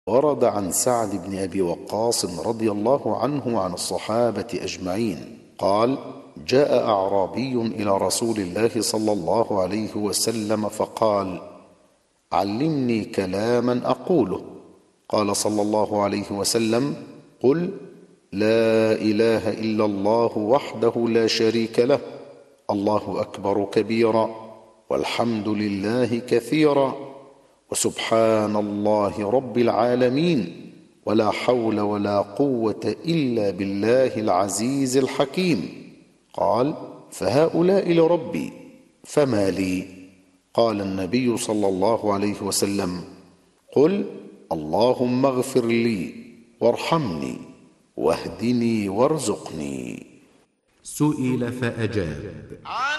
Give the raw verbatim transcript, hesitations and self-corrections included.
ورد عن سعد بن أبي وقاص رضي الله عنه عن الصحابة أجمعين قال: جاء أعرابي إلى رسول الله صلى الله عليه وسلم فقال: علمني كلاما أقوله. قال صلى الله عليه وسلم: قل لا إله إلا الله وحده لا شريك له، الله أكبر كبيرا، والحمد لله كثيرا، وسبحان الله رب العالمين، ولا حول ولا قوة إلا بالله العزيز الحكيم. قال: فهؤلاء لربي، فما لي؟ قال النبي صلى الله عليه وسلم: قل اللهم اغفر لي وارحمني واهدني وارزقني. سئل فأجاب: